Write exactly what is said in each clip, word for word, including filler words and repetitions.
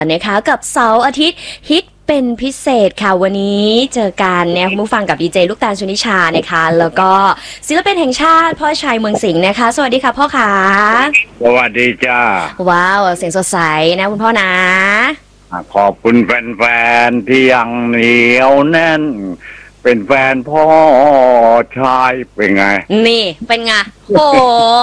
นะคะกับเสาร์อาทิตย์ฮิตเป็นพิเศษค่ะวันนี้เจอกันเนี่ยคุณผู้ฟังกับดีเจลูกตาลชนิชานะคะแล้วก็ศิลปินแห่งชาติพ่อชัยเมืองสิงห์นะคะสวัสดีค่ะพ่อขาสวัสดีจ้าว้าวเสียงสดใสนะคุณพ่อนะขอบคุณแฟนๆที่ยังเหนียวแน่นเป็นแฟนพ่อชายเป็นไงนี่เป็นไงโอ้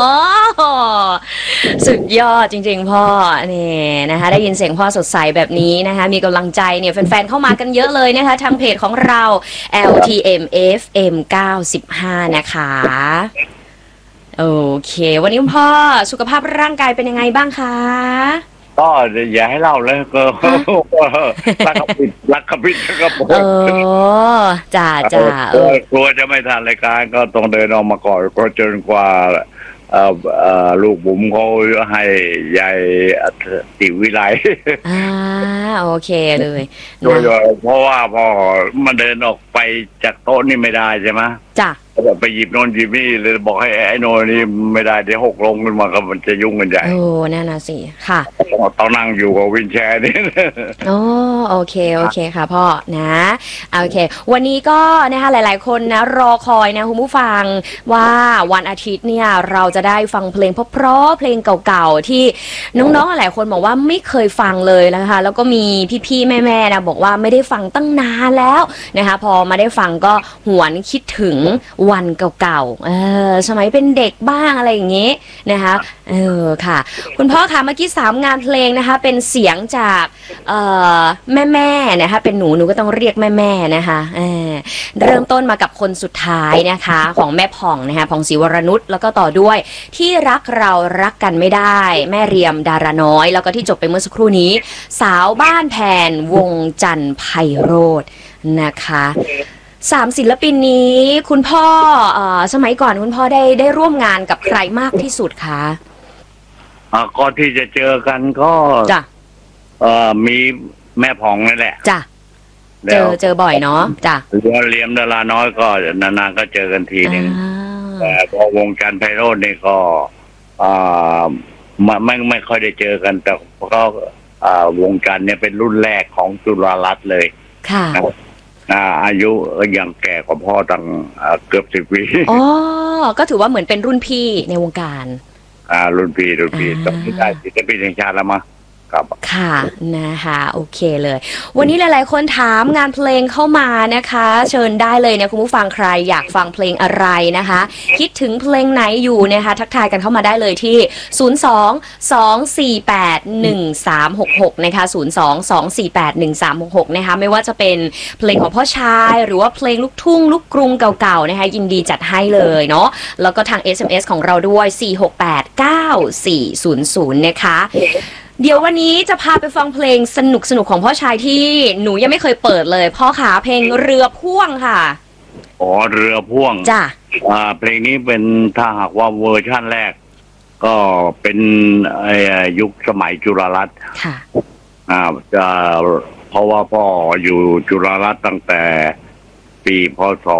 สุดยอดจริงๆพ่อนี่นะคะได้ยินเสียงพ่อสดใสแบบนี้นะคะมีกำลังใจเนี่ยแฟนๆเข้ามากันเยอะเลยนะคะทางเพจของเรา แอล ที เอ็ม เอฟ เอ็ม เก้าสิบห้า นะคะโอเควันนี้คุณพ่อสุขภาพร่างกายเป็นยังไงบ้างคะก็อย่าให้เล่าเลยก็รักขปิดรักขปิดกระโปรงเออจ่าจ่ากลัวจะไม่ทันรายการก็ต้องเดินออกมาก่อนก็จนกว่าเอ่อเอ่อลูกบุ๋มเขาให้ยายติวิไลอ่าโอเคเลยโดยเพราะว่าพอมันเดินออกไปจากโต๊ะนี่ไม่ได้ใช่ไหมจ้ะไปหยิบโน่นหยิบนี่เลยบอกให้ไอ้โน่นนี่ไม่ได้เดี๋ยวหกลงขึ้นมาก็มันจะยุ่งกันใหญ่โอ้นั่นน่ะสิค่ะต้องนั่งอยู่กับวินแชร์นี่โอ้โอเคโอเคค่ะพ่อนะโอเควันนี้ก็นะคะหลายๆคนนะรอคอยนะคุณผู้ฟังว่าวันอาทิตย์เนี่ยเราจะได้ฟังเพลงเพราะๆเพลงเก่าๆที่น้องๆหลายคนบอกว่าไม่เคยฟังเลยนะคะแล้วก็มีพี่ๆแม่ๆนะบอกว่าไม่ได้ฟังตั้งนานแล้วนะคะพอมาได้ฟังก็หวนคิดถึงวันเก่าๆเออสมัยเป็นเด็กบ้างอะไรอย่างงี้นะคะเออค่ะคุณพ่อคะเมื่อกี้สามงานเพลงนะคะเป็นเสียงจากเอ่อแม่ๆนะคะเป็นหนูหนูก็ต้องเรียกแม่ๆนะคะเออเริ่มต้นมากับคนสุดท้ายนะคะของแม่ผ่องนะคะผ่องศรีวรนุชแล้วก็ต่อด้วยที่รักเรารักกันไม่ได้แม่เรียมดาราน้อยแล้วก็ที่จบไปเมื่อสักครู่นี้สาวบ้านแพนวงจันทร์ไพโรจน์นะคะสามศิลปินนี้คุณพ่อเอ่อสมัยก่อนคุณพ่อได้ได้ร่วมงานกับใครมากที่สุดคะอ่าก็ที่จะเจอกันก็จ้ะเอ่อมีแม่ผ่องนั่นแหละจ้ะเจอเจอบ่อยเนาะจ้ะเรือเลียมดาราน้อยก็นานๆก็เจอกันทีนึงแต่พอวงจันทร์ไพโรจน์นี่ก็อ่าไม่ไม่ค่อยได้เจอกันแต่ก็อ่าวงจันทร์เนี่ยเป็นรุ่นแรกของจุฬารัตน์เลยค่ะอายุยังแก่กว่าพ่อตั้งเกือบสิบปีอ๋อก็ถือว่าเหมือนเป็นรุ่นพี่ในวงการอ่ารุ่นพี่รุ่นพี่ต้องได้ศิลปินแห่งชาติแล้วมั้งครับค่ะนะคะโอเคเลยวันนี้หลายๆคนถามงานเพลงเข้ามานะคะเชิญได้เลยนะคุณผู้ฟังใครอยากฟังเพลงอะไรนะคะคิดถึงเพลงไหนอยู่นะคะทักทายกันเข้ามาได้เลยที่ศูนย์ สอง สอง สี่ แปด หนึ่ง สาม หก หกนะคะศูนย์ สอง สอง สี่ แปด หนึ่ง สาม หก หกนะคะไม่ว่าจะเป็นเพลงของพ่อชายหรือว่าเพลงลูกทุ่งลูกกรุงเก่าๆนะคะยินดีจัดให้เลยเนาะแล้วก็ทาง เอส เอ็ม เอส ของเราด้วยสี่ หก แปด เก้า สี่ ศูนย์ ศูนย์นะคะเดี๋ยววันนี้จะพาไปฟังเพลงสนุกสนุกของพ่อชายที่หนูยังไม่เคยเปิดเลยพ่อขาเพลงเรือพ่วงค่ะอ๋อเรือพ่วงจ้ะอ่าเพลงนี้เป็นถ้าหากว่าเวอร์ชั่นแรกก็เป็นไอ้ยุคสมัยจุฬารัตน์ค่ะอ่าจะเพราะว่าพ่ออยู่จุฬารัตน์ตั้งแต่ปีพ.ศ.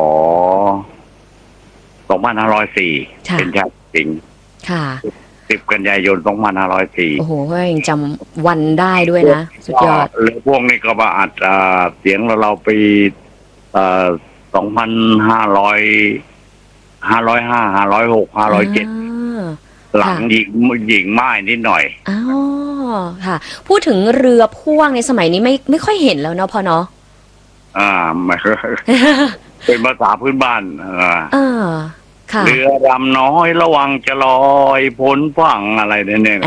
สองพันห้าร้อยสี่เป็นชาติจริงค่ะสิบกันยายนสองพันห้าร้อยสี่โอ้โหยังจำวันได้ด้วยนะสุดยอดเรื่องพวกนี้ก็มาอัดเสียงเราเราปีสองพันห้าร้อยห้าร้อยห้าห้าร้อยหกห้าร้อยเจ็ดหลังหญิงหญิงไม้นิดหน่อยอ๋อค่ะพูดถึงเรือพ่วงในสมัยนี้ไม่ไม่ค่อยเห็นแล้วเนาะพอเนาะอ่าไม่เป็นภาษาพื้นบ้านอ่าเรือลำน้อยระวังจะลอยพ้นฝั่งอะไรเนี่ยเนี่ย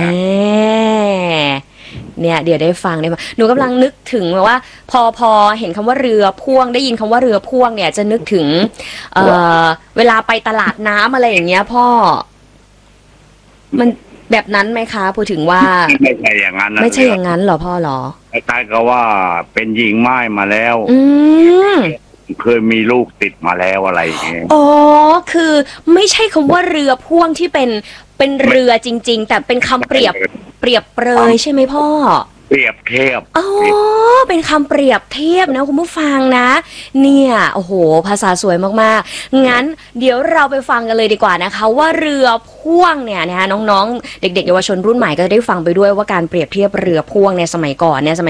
เนี่ยเดี๋ยวได้ฟังได้มาหนูกำลังนึกถึงว่าพอพอเห็นคำว่าเรือพ่วงได้ยินคำว่าเรือพ่วงเนี่ยจะนึกถึงเอ่อเวลาไปตลาดน้ำอะไรอย่างเงี้ยพ่อมันแบบนั้นไหมคะพูดถึงว่าไม่ใช่อย่างนั้นไม่ใช่อย่างนั้นหรอพ่อหรอคล้ายๆกับว่าเป็นหญิงไม้มาแล้วอืมเคยมีลูกติดมาแล้วอะไรอย่างเงี้ยอ๋อคือไม่ใช่คำว่าเรือพ่วงที่เป็นเป็นเรือจริงๆแต่เป็นคำเปรียบเปรียบเปรยใช่ไหมพ่อเปรียบเทียบอ๋อเป็นคำเปรียบเทียบนะคุณผู้ฟังนะเนี่ยโอ้โหภาษาสวยมากๆงั้นเดี๋ยวเราไปฟังกันเลยดีกว่านะคะว่าเรือพ่วงเนี่ยนะคะน้องๆเด็กๆเยาวชนรุ่นใหม่ก็จะได้ฟังไปด้วยว่าการเปรียบเทียบเรือพ่วงในสมัยก่อนเนี่ยสมัย